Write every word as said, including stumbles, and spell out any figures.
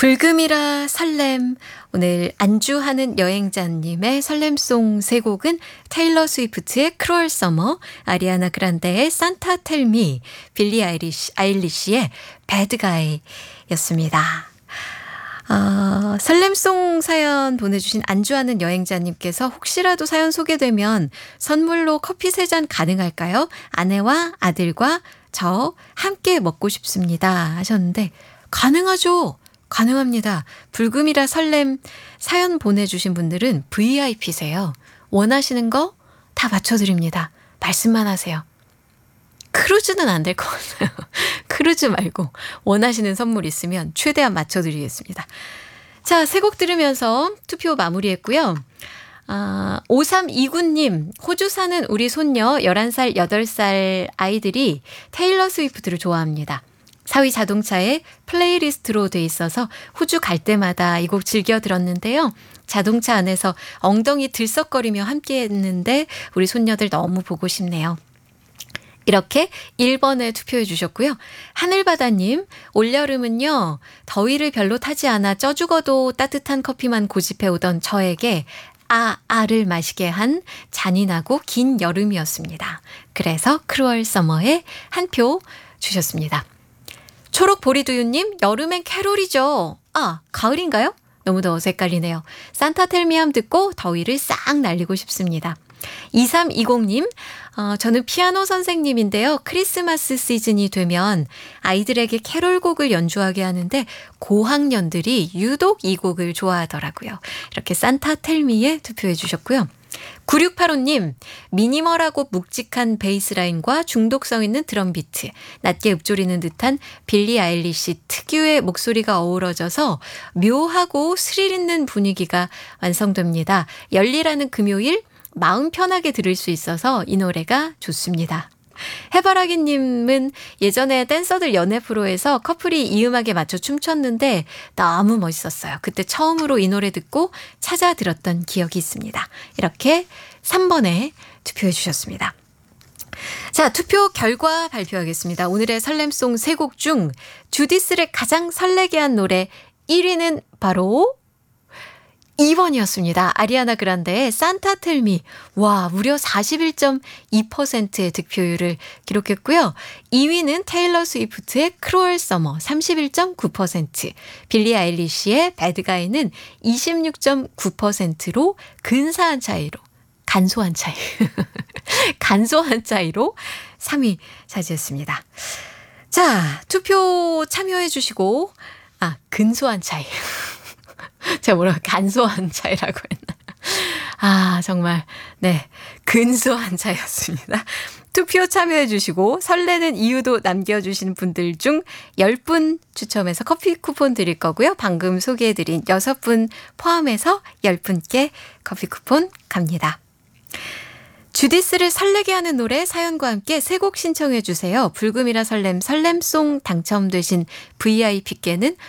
불금이라 설렘. 오늘 안주하는 여행자님의 설렘송 세 곡은 테일러 스위프트의 크루얼 서머, 아리아나 그란데의 산타 텔미, 빌리 아이리시, 아일리시의 배드 가이였습니다. 어, 설렘송 사연 보내주신 안주하는 여행자님께서 혹시라도 사연 소개되면 선물로 커피 세 잔 가능할까요? 아내와 아들과 저 함께 먹고 싶습니다 하셨는데 가능하죠. 가능합니다. 불금이라 설렘 사연 보내주신 분들은 브이아이피세요. 원하시는 거 다 맞춰드립니다. 말씀만 하세요. 크루즈는 안 될 것 같아요. 크루즈 말고 원하시는 선물 있으면 최대한 맞춰드리겠습니다. 자, 세 곡 들으면서 투표 마무리했고요. 아, 오삼이구님, 호주 사는 우리 손녀 열한 살, 여덟 살 아이들이 테일러 스위프트를 좋아합니다. 사위 자동차에 플레이리스트로 돼 있어서 호주 갈 때마다 이 곡 즐겨 들었는데요. 자동차 안에서 엉덩이 들썩거리며 함께 했는데 우리 손녀들 너무 보고 싶네요. 이렇게 일 번에 투표해 주셨고요. 하늘바다님, 올여름은요. 더위를 별로 타지 않아 쪄 죽어도 따뜻한 커피만 고집해 오던 저에게 아, 아를 마시게 한 잔인하고 긴 여름이었습니다. 그래서 크루얼 서머에 한 표 주셨습니다. 초록보리두유님, 여름엔 캐롤이죠. 아, 가을인가요? 너무 더워서 헷갈리네요. 산타 텔미함 듣고 더위를 싹 날리고 싶습니다. 이삼이공님, 어, 저는 피아노 선생님인데요. 크리스마스 시즌이 되면 아이들에게 캐롤곡을 연주하게 하는데 고학년들이 유독 이 곡을 좋아하더라고요. 이렇게 산타 텔미에 투표해 주셨고요. 구육팔오님, 미니멀하고 묵직한 베이스라인과 중독성 있는 드럼 비트, 낮게 읊조리는 듯한 빌리 아일리시 특유의 목소리가 어우러져서 묘하고 스릴 있는 분위기가 완성됩니다. 열일하는 금요일 마음 편하게 들을 수 있어서 이 노래가 좋습니다. 해바라기님은 예전에 댄서들 연애 프로에서 커플이 이 음악에 맞춰 춤췄는데 너무 멋있었어요. 그때 처음으로 이 노래 듣고 찾아 들었던 기억이 있습니다. 이렇게 삼 번에 투표해 주셨습니다. 자, 투표 결과 발표하겠습니다. 오늘의 설렘송 세 곡 중 주디스를 가장 설레게 한 노래 일 위는 바로 이 번이었습니다. 아리아나 그란데의 산타 텔미. 와, 무려 사십일 점 이 퍼센트의 득표율을 기록했고요. 이 위는 테일러 스위프트의 크루얼 서머 삼십일 점 구 퍼센트, 빌리 아일리시의 배드 가이는 이십육 점 구 퍼센트로 근사한 차이로, 간소한 차이, 간소한 차이로 삼 위 차지했습니다. 자, 투표 참여해 주시고, 아, 근소한 차이. 제가 뭐라고 간소한 차이라고 했나. 아, 정말 네, 근소한 차이였습니다. 투표 참여해 주시고 설레는 이유도 남겨주신 분들 중 열 분 추첨해서 커피 쿠폰 드릴 거고요. 방금 소개해드린 여섯 분 포함해서 열 분께 커피 쿠폰 갑니다. 주디스를 설레게 하는 노래 사연과 함께 세 곡 신청해 주세요. 불금이라 설렘 설렘송 당첨되신 브이아이피께는